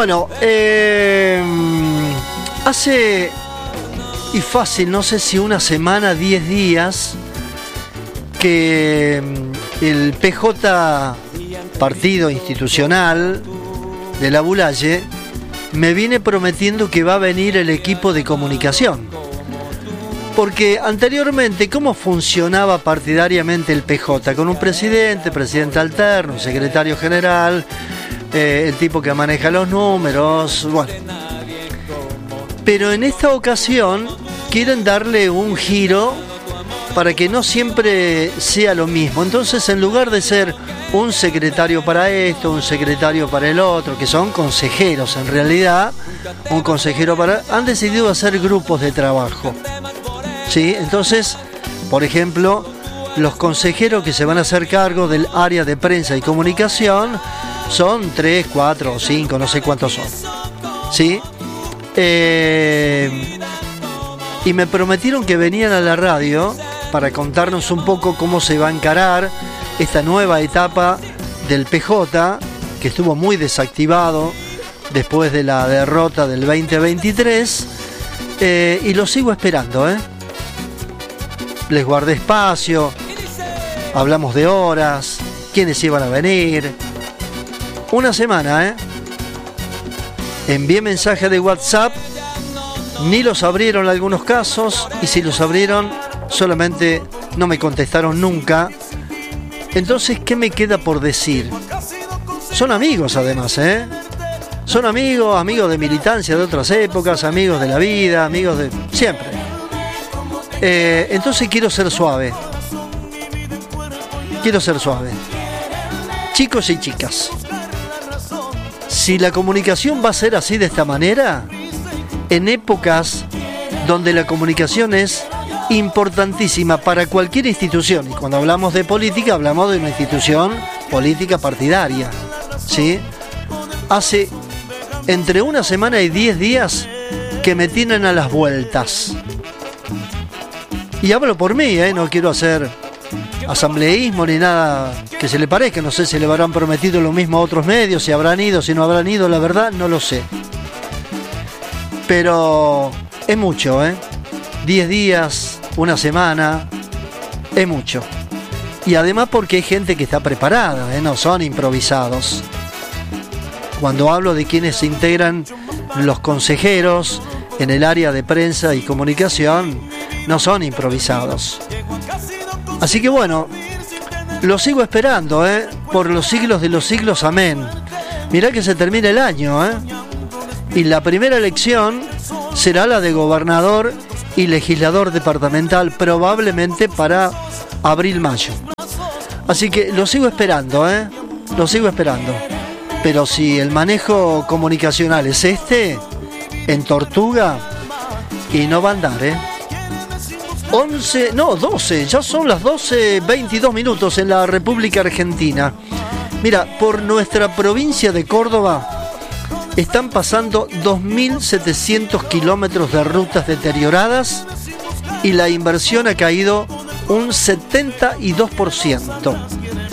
Bueno, hace, y fácil, no sé si una semana, 10 días, que el PJ, partido institucional de la Bulaye, me viene prometiendo que va a venir el equipo de comunicación. Porque anteriormente, ¿cómo funcionaba partidariamente el PJ? Con un presidente alterno, un secretario general, el tipo que maneja los números, bueno. Pero en esta ocasión quieren darle un giro para que no siempre sea lo mismo. Entonces, en lugar de ser un secretario para esto, un secretario para el otro, que son consejeros en realidad, un consejero para... han decidido hacer grupos de trabajo. ¿Sí? Entonces, por ejemplo, los consejeros que se van a hacer cargo del área de prensa y comunicación son 3, 4 o 5, no sé cuántos son. ¿Sí? Y me prometieron que venían a la radio para contarnos un poco cómo se va a encarar esta nueva etapa del PJ, que estuvo muy desactivado después de la derrota del 2023, y lo sigo esperando, Les guardé espacio, hablamos de horas, quiénes iban a venir. Una semana, Envié mensaje de WhatsApp, ni los abrieron en algunos casos, y si los abrieron, solamente no me contestaron nunca. Entonces, ¿qué me queda por decir? Son amigos además, Son amigos de militancia de otras épocas, amigos de la vida, amigos de siempre. Entonces quiero ser suave. Chicos y chicas, si la comunicación va a ser así de esta manera, en épocas donde la comunicación es importantísima para cualquier institución, y cuando hablamos de política hablamos de una institución política partidaria, ¿sí? Hace entre una semana y 10 días que me tienen a las vueltas. Y hablo por mí, no quiero hacer asambleísmo ni nada que se le parezca. No sé si le habrán prometido lo mismo a otros medios, si habrán ido, si no habrán ido, la verdad no lo sé. Pero es mucho, 10 días, una semana, es mucho. Y además porque hay gente que está preparada, no son improvisados. Cuando hablo de quienes se integran los consejeros en el área de prensa y comunicación, no son improvisados. Así que bueno, lo sigo esperando, por los siglos de los siglos, amén. Mirá que se termina el año, y la primera elección será la de gobernador y legislador departamental, probablemente para abril-mayo. Así que lo sigo esperando, lo sigo esperando. Pero si el manejo comunicacional es en Tortuga, y no va a andar, 12, ya son las 12:22 minutos en la República Argentina. Mira, por nuestra provincia de Córdoba están pasando 2.700 kilómetros de rutas deterioradas y la inversión ha caído un 72%.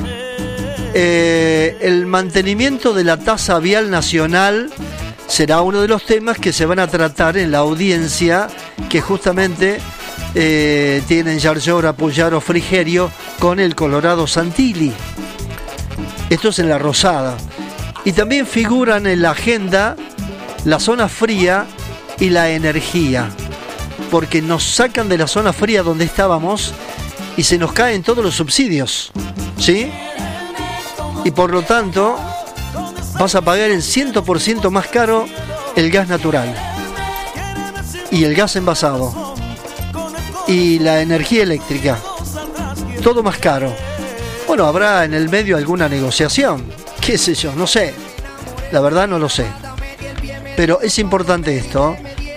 El mantenimiento de la tasa vial nacional será uno de los temas que se van a tratar en la audiencia que justamente tienen Yarlora, Puyaro, Frigerio con el Colorado Santilli. Esto es en La Rosada. Y también figuran en la agenda la zona fría y la energía, porque nos sacan de la zona fría donde estábamos y se nos caen todos los subsidios, ¿sí? Y por lo tanto vas a pagar el 100% más caro el gas natural y el gas envasado y la energía eléctrica, todo más caro. Bueno, habrá en el medio alguna negociación, qué sé yo, no sé, la verdad no lo sé, pero es importante esto.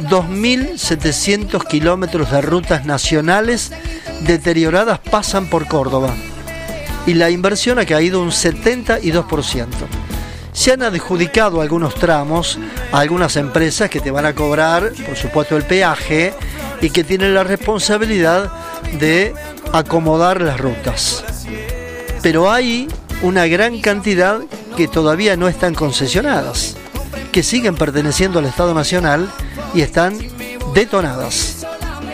2.700 kilómetros de rutas nacionales deterioradas pasan por Córdoba y la inversión ha caído un 72%. Se han adjudicado algunos tramos a algunas empresas que te van a cobrar, por supuesto, el peaje y que tienen la responsabilidad de acomodar las rutas. Pero hay una gran cantidad que todavía no están concesionadas. que siguen perteneciendo al Estado Nacional y están detonadas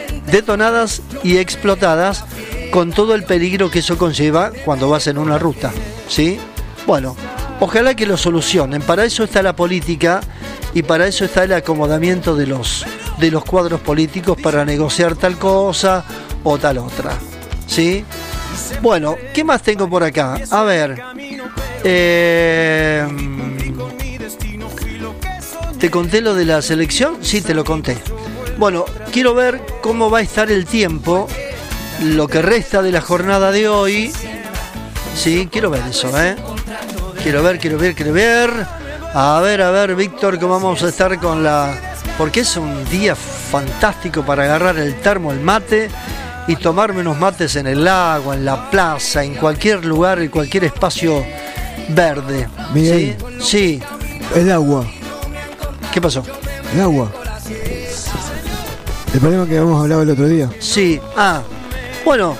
y explotadas, con todo el peligro que eso conlleva cuando vas en una ruta, ¿sí? Bueno, ojalá que lo solucionen. Para eso está la política y para eso está el acomodamiento de los cuadros políticos para negociar tal cosa o tal otra, ¿sí? Bueno, ¿qué más tengo por acá? A ver, ¿te conté lo de la selección? Sí, te lo conté. Bueno, quiero ver cómo va a estar el tiempo, lo que resta de la jornada de hoy. Sí, quiero ver eso, Quiero ver. A ver, Víctor, cómo vamos a estar con la... Porque es un día fantástico para agarrar el termo, el mate, y tomarme unos mates en el lago, en la plaza, en cualquier lugar, en cualquier espacio verde. Miguel, ¿sí? El agua. ¿Qué pasó? El agua. El problema que habíamos hablado el otro día. Sí, bueno,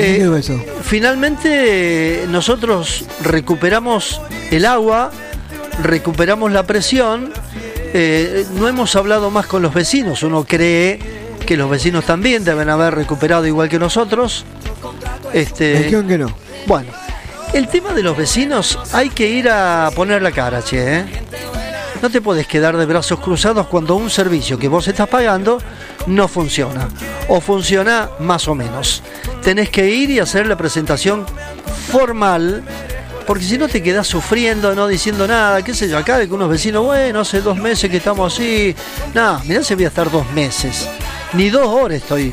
finalmente nosotros recuperamos el agua, recuperamos la presión, no hemos hablado más con los vecinos, uno cree que los vecinos también deben haber recuperado igual que nosotros. ¿Qué no? Bueno, el tema de los vecinos hay que ir a poner la cara, che, No te puedes quedar de brazos cruzados cuando un servicio que vos estás pagando no funciona, o funciona más o menos. Tenés que ir y hacer la presentación formal, porque si no te quedás sufriendo, no diciendo nada, qué sé yo, acá de que unos vecinos, bueno, hace 2 meses que estamos así. No, mirá si voy a estar 2 meses, ni 2 horas estoy.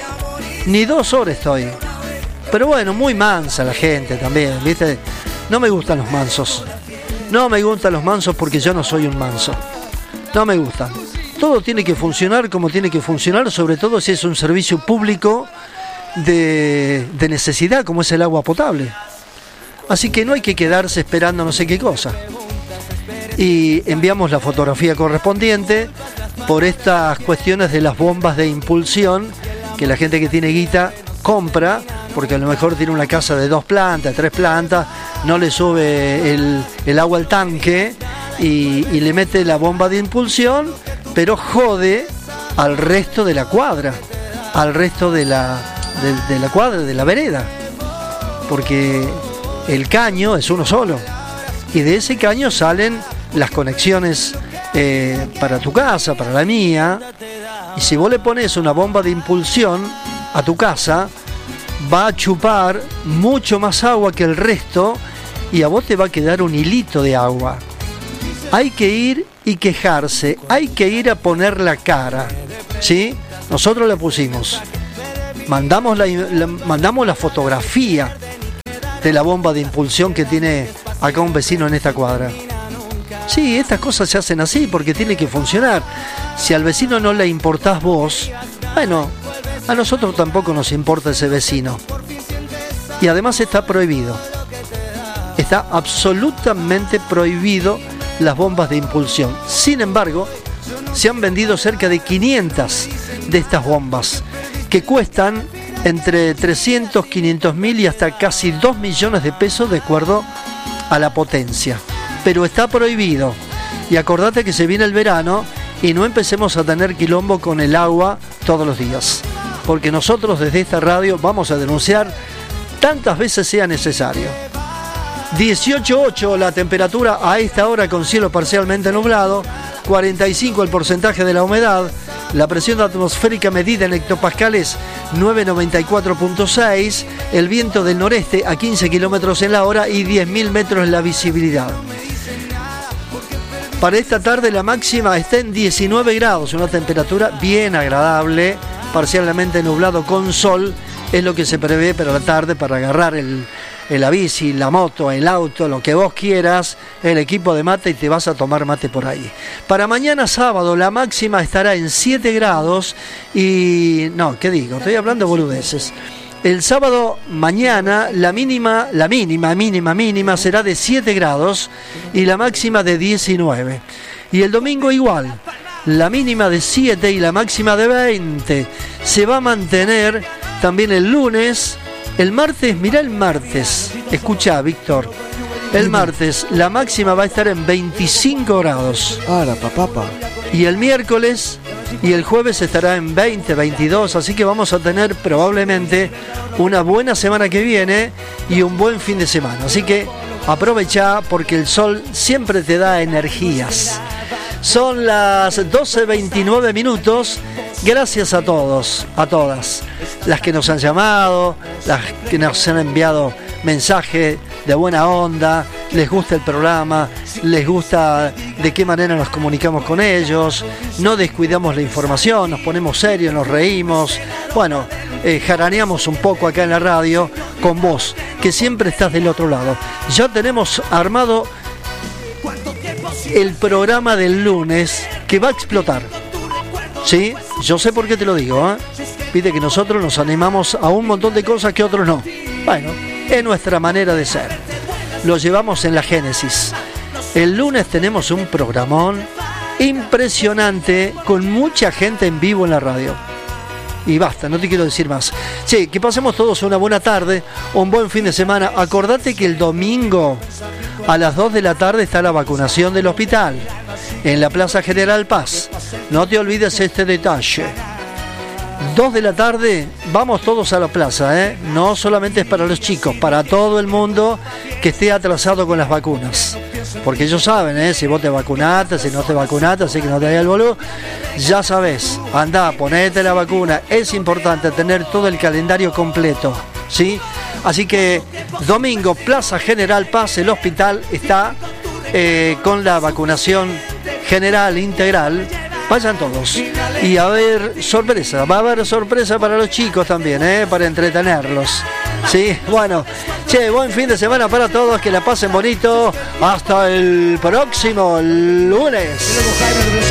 Pero bueno, muy mansa la gente también, ¿viste? No me gustan los mansos. No me gustan los mansos porque yo no soy un manso. No me gustan. Todo tiene que funcionar como tiene que funcionar, sobre todo si es un servicio público de necesidad, como es el agua potable. Así que no hay que quedarse esperando no sé qué cosa. Y enviamos la fotografía correspondiente por estas cuestiones de las bombas de impulsión que la gente que tiene guita compra, porque a lo mejor tiene una casa de 2 plantas, 3 plantas, no le sube el agua al tanque y le mete la bomba de impulsión, pero jode al resto de la cuadra, al resto de la cuadra, de la vereda, porque el caño es uno solo y de ese caño salen las conexiones para tu casa, para la mía, y si vos le pones una bomba de impulsión a tu casa, va a chupar mucho más agua que el resto y a vos te va a quedar un hilito de agua. Hay que ir y quejarse, hay que ir a poner la cara, ¿sí? Nosotros la pusimos, mandamos la fotografía de la bomba de impulsión que tiene acá un vecino en esta cuadra. Sí, estas cosas se hacen así porque tiene que funcionar. Si al vecino no le importás vos, bueno, a nosotros tampoco nos importa ese vecino. Y además está prohibido. Está absolutamente prohibido las bombas de impulsión. Sin embargo, se han vendido cerca de 500 de estas bombas que cuestan entre 300, 500 mil y hasta casi 2 millones de pesos de acuerdo a la potencia. Pero está prohibido. Y acordate que se viene el verano y no empecemos a tener quilombo con el agua todos los días. Porque nosotros desde esta radio vamos a denunciar tantas veces sea necesario. 18.8 la temperatura a esta hora con cielo parcialmente nublado, 45 el porcentaje de la humedad, la presión atmosférica medida en hectopascales 994.6, el viento del noreste a 15 kilómetros en la hora y 10.000 metros la visibilidad. Para esta tarde la máxima está en 19 grados, una temperatura bien agradable, parcialmente nublado con sol, es lo que se prevé para la tarde para agarrar la bici, la moto, el auto, lo que vos quieras, el equipo de mate y te vas a tomar mate por ahí. Para mañana sábado la máxima estará en 7 grados y... No, ¿qué digo? Estoy hablando de boludeces. El sábado mañana la mínima será de 7 grados y la máxima de 19. Y el domingo igual, la mínima de 7 y la máxima de 20. Se va a mantener también el lunes. El martes, mirá el martes, escucha Víctor, El martes la máxima va a estar en 25 grados. La papapa. Y el miércoles y el jueves estará en 20, 22, así que vamos a tener probablemente una buena semana que viene y un buen fin de semana. Así que aprovecha porque el sol siempre te da energías. Son las 12:29 minutos. Gracias a todos, a todas, las que nos han llamado, las que nos han enviado mensajes de buena onda, les gusta el programa, les gusta de qué manera nos comunicamos con ellos, no descuidamos la información, nos ponemos serios, nos reímos, bueno, jaraneamos un poco acá en la radio con vos, que siempre estás del otro lado. Ya tenemos armado el programa del lunes que va a explotar. Sí, yo sé por qué te lo digo, ¿eh? Viste que nosotros nos animamos a un montón de cosas que otros no. Bueno, es nuestra manera de ser. Lo llevamos en la génesis. El lunes tenemos un programón impresionante con mucha gente en vivo en la radio. Y basta, no te quiero decir más. Sí, que pasemos todos una buena tarde, un buen fin de semana. Acordate que el domingo a las 2 de la tarde está la vacunación del hospital en la Plaza General Paz. No te olvides este detalle. 2 de la tarde, vamos todos a la plaza, ¿eh? No solamente es para los chicos, para todo el mundo que esté atrasado con las vacunas. Porque ellos saben, ¿eh? Si vos te vacunaste, si no te vacunaste, así que no te hagas el boludo. Ya sabés, andá, ponete la vacuna. Es importante tener todo el calendario completo, ¿sí? Así que domingo, Plaza General Paz, el hospital está con la vacunación general, integral. Vayan todos. Y a ver, sorpresa. Va a haber sorpresa para los chicos también, para entretenerlos. Sí, bueno. Che, buen fin de semana para todos. Que la pasen bonito. Hasta el próximo lunes.